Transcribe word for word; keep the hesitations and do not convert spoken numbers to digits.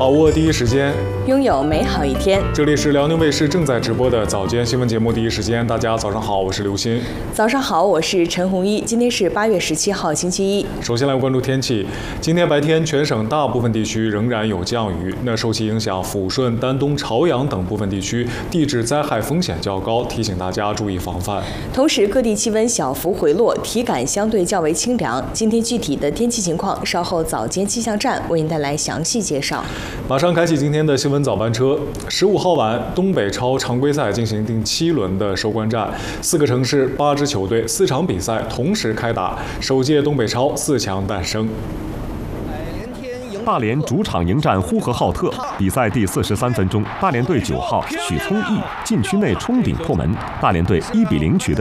把握第一时间， 拥有美好一天。 这里是辽宁卫视正在直播的早间新闻节目《第一时间》，大家早上好，我是刘鑫。 早上好，我是陈红一。今天是八月十七号，星期一。 首先来关注天气。今天白天全省大部分地区仍然有降雨，那受其影响，抚顺、丹东、朝阳等部分地区地质灾害风险较高，提醒大家注意防范。 同时，各地气温小幅回落，体感相对较为清凉。今天具体的天气情况，稍后早间气象站为您带来详细介绍。 马上开启今天的新闻早班车。十五号晚，东北超常规赛进行第七轮的收官战，四个城市八支球队四场比赛同时开打，首届东北超四强诞生。 大连主场迎战呼和浩特，比赛第四十三分钟，大连队九号许聪毅禁区内冲顶破门，大连队一比零取得